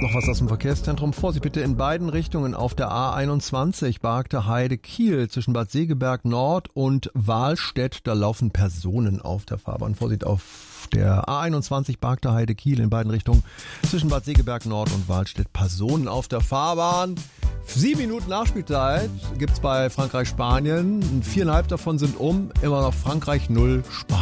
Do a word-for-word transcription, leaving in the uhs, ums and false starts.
Noch was aus dem Verkehrszentrum. Vorsicht bitte in beiden Richtungen auf der A einundzwanzig Bargte Heide Kiel zwischen Bad Segeberg Nord und Wahlstedt. Da laufen Personen auf der Fahrbahn. Vorsicht auf der A einundzwanzig Bargte Heide Kiel in beiden Richtungen zwischen Bad Segeberg Nord und Wahlstedt. Personen auf der Fahrbahn. Sieben Minuten Nachspielzeit gibt's bei Frankreich-Spanien. Viereinhalb davon sind um. Immer noch Frankreich null, Spanien